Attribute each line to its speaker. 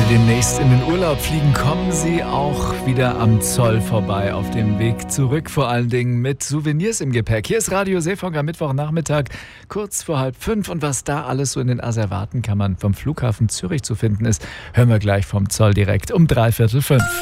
Speaker 1: demnächst in den Urlaub fliegen, kommen Sie auch wieder am Zoll vorbei auf dem Weg zurück, vor allen Dingen mit Souvenirs im Gepäck. Hier ist Radio Seefunk am Mittwochnachmittag, kurz vor 4:30, und was da alles so in den Asservatenkammern vom Flughafen Zürich zu finden ist, hören wir gleich vom Zoll direkt um 4:45.